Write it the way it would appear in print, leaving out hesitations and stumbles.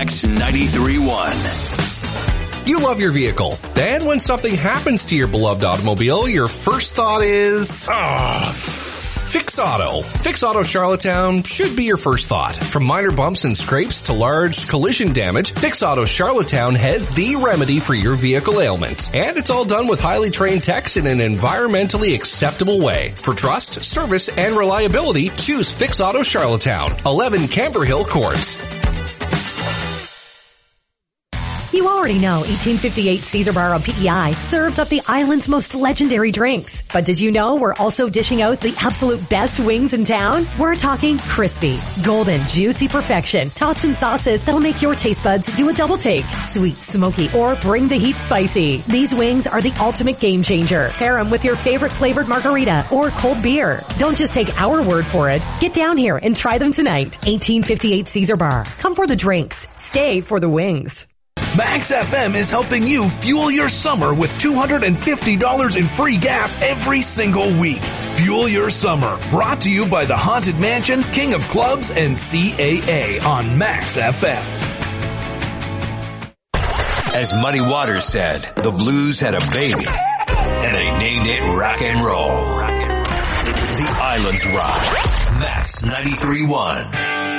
Max 93.1. You love your vehicle, and when something happens to your beloved automobile, your first thought is, Fix Auto. Fix Auto Charlottetown should be your first thought. From minor bumps and scrapes to large collision damage, Fix Auto Charlottetown has the remedy for your vehicle ailment. And it's all done with highly trained techs in an environmentally acceptable way. For trust, service, and reliability, choose Fix Auto Charlottetown, 11 Camber Hill Court. You already know 1858 Caesar Bar on PEI serves up the island's most legendary drinks. But did you know we're also dishing out the absolute best wings in town? We're talking crispy, golden, juicy perfection, tossed in sauces that'll make your taste buds do a double take. Sweet, smoky, or bring the heat spicy. These wings are the ultimate game changer. Pair them with your favorite flavored margarita or cold beer. Don't just take our word for it. Get down here and try them tonight. 1858 Caesar Bar. Come for the drinks. Stay for the wings. Max FM is helping you fuel your summer with $250 in free gas every single week. Fuel your summer. Brought to you by the Haunted Mansion, King of Clubs, and CAA on Max FM. As Muddy Waters said, the blues had a baby, and they named it rock and roll. The Islands Rock. Max 93.1.